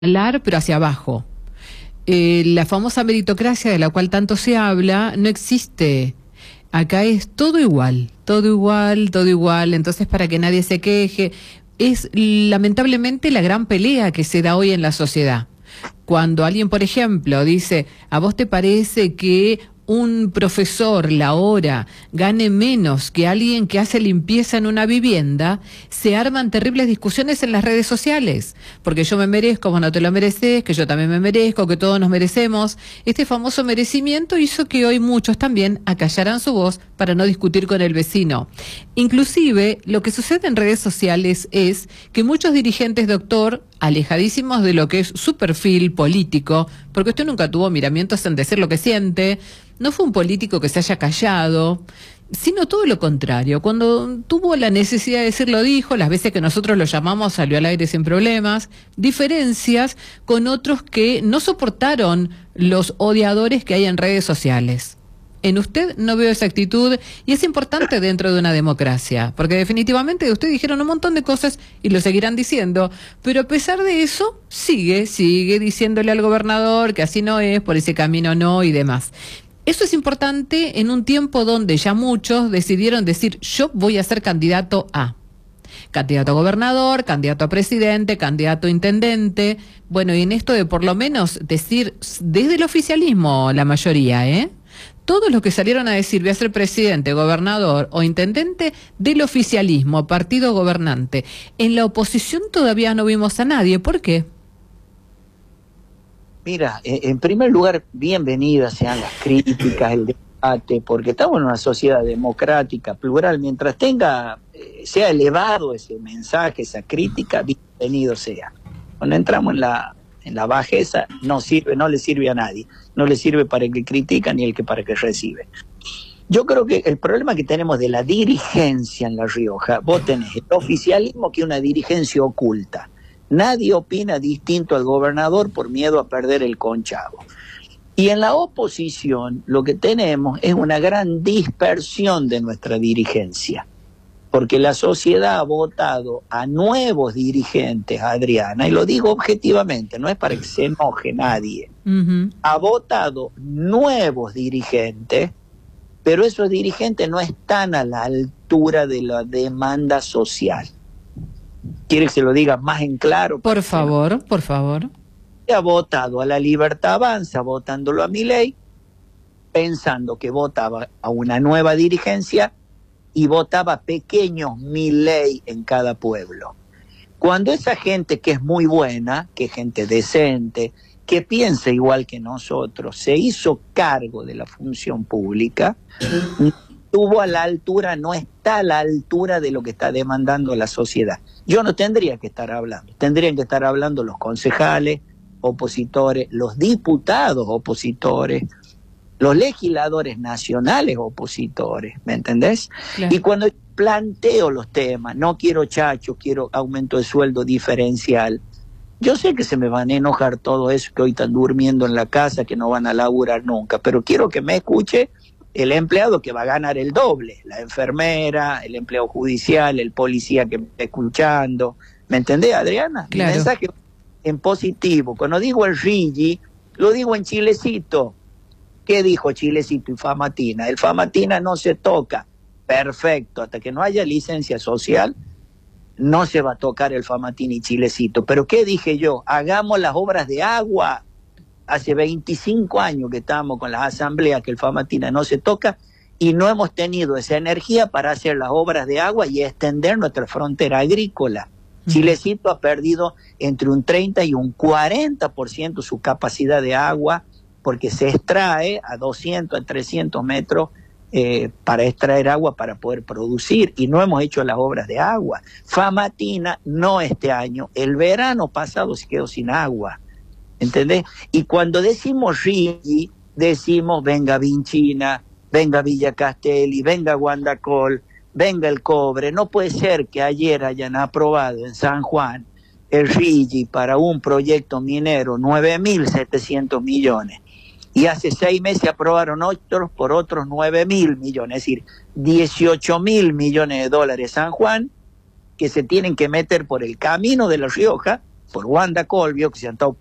hablar, pero hacia abajo. La famosa meritocracia de la cual tanto se habla no existe. Acá es todo igual, todo igual, todo igual. Entonces, para que nadie se queje, es lamentablemente la gran pelea que se da hoy en la sociedad. Cuando alguien, por ejemplo, dice, ¿a vos te parece que un profesor la hora gane menos que alguien que hace limpieza en una vivienda? Se arman terribles discusiones en las redes sociales, porque yo me merezco, vos no te lo mereces, que yo también me merezco, que todos nos merecemos. Este famoso merecimiento hizo que hoy muchos también acallaran su voz para no discutir con el vecino. Inclusive, lo que sucede en redes sociales es que muchos dirigentes, doctor, alejadísimos de lo que es su perfil político, porque usted nunca tuvo miramientos en decir lo que siente, no fue un político que se haya callado, sino todo lo contrario. Cuando tuvo la necesidad de decirlo, dijo. Las veces que nosotros lo llamamos salió al aire sin problemas. Diferencias con otros que no soportaron los odiadores que hay en redes sociales. En usted no veo esa actitud, y es importante dentro de una democracia, porque definitivamente de usted dijeron un montón de cosas y lo seguirán diciendo, pero a pesar de eso sigue diciéndole al gobernador que así no es, por ese camino no y demás. Eso es importante en un tiempo donde ya muchos decidieron decir, yo voy a ser candidato a gobernador, candidato a presidente, candidato a intendente. Bueno, y en esto de por lo menos decir desde el oficialismo la mayoría, todos los que salieron a decir voy a ser presidente, gobernador o intendente del oficialismo, partido gobernante. En la oposición todavía no vimos a nadie. ¿Por qué? Mira, en primer lugar, bienvenidas sean las críticas, el debate, porque estamos en una sociedad democrática, plural. Mientras sea elevado ese mensaje, esa crítica, bienvenido sea. Cuando entramos en la bajeza, no le sirve a nadie. No le sirve para el que critica ni para el que recibe. Yo creo que el problema que tenemos de la dirigencia en La Rioja, vos tenés el oficialismo, que es una dirigencia oculta. Nadie opina distinto al gobernador por miedo a perder el conchavo. Y en la oposición lo que tenemos es una gran dispersión de nuestra dirigencia, porque la sociedad ha votado a nuevos dirigentes, Adriana, y lo digo objetivamente, no es para que se enoje nadie. Ha votado nuevos dirigentes, pero esos dirigentes no están a la altura de la demanda social. ¿Quiere que se lo diga más en claro? Por favor, por favor. Ha votado a La Libertad Avanza, votándolo a Milei, pensando que votaba a una nueva dirigencia, y votaba pequeños Milei en cada pueblo. Cuando esa gente que es muy buena, que es gente decente, que piensa igual que nosotros, se hizo cargo de la función pública, estuvo a la altura, no está a la altura de lo que está demandando la sociedad. Yo no tendría que estar hablando, tendrían que estar hablando los concejales opositores, los diputados opositores, los legisladores nacionales opositores, ¿me entendés? Claro. Y cuando planteo los temas, no quiero chachos, quiero aumento de sueldo diferencial, yo sé que se me van a enojar todo eso, que hoy están durmiendo en la casa, que no van a laburar nunca, pero quiero que me escuche el empleado que va a ganar el doble, la enfermera, el empleado judicial, el policía que me está escuchando, ¿me entendés, Adriana? Claro. El mensaje en positivo. Cuando digo el Rigi, lo digo en chilecito. ¿Qué dijo Chilecito y Famatina? El Famatina no se toca. Perfecto, hasta que no haya licencia social, no se va a tocar el Famatina y Chilecito. Pero ¿qué dije yo? Hagamos las obras de agua. Hace 25 años que estamos con las asambleas que el Famatina no se toca, y no hemos tenido esa energía para hacer las obras de agua y extender nuestra frontera agrícola. Chilecito ha perdido entre un 30 y un 40% su capacidad de agua, porque se extrae a 200, a 300 metros para extraer agua para poder producir, y no hemos hecho las obras de agua. Famatina no este año, el verano pasado se quedó sin agua, ¿entendés? Y cuando decimos Rigi, decimos venga Vinchina, venga Villa Castelli, venga Guandacol, venga el cobre. No puede ser que ayer hayan aprobado en San Juan el Rigi para un proyecto minero 9.700 millones. Y hace 6 meses aprobaron otros por otros 9.000 millones, es decir, 18.000 millones de dólares San Juan, que se tienen que meter por el camino de La Rioja por Wanda Colvio, que se han estado